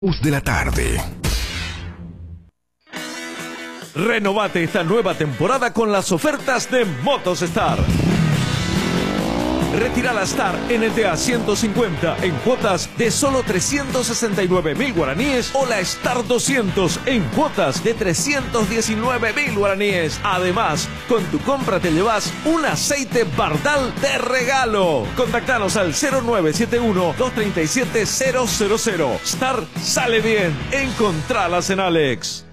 de la tarde. Renovate esta nueva temporada con las ofertas de Motos Star. Retira la Star NTA 150 en cuotas de solo 369.000 guaraníes o la Star 200 en cuotas de 319.000 guaraníes. Además, con tu compra te llevas un aceite Bardal de regalo. Contactanos al 0971-237-000. Star sale bien. Encontralas en Alex.